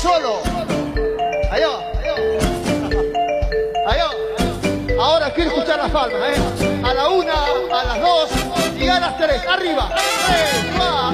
solo. Ahí va, ahí va. Ahí va. Ahora quiero escuchar las palmas, ¿eh? A la 1, a las 2 y a las 3. Arriba. 3, 4.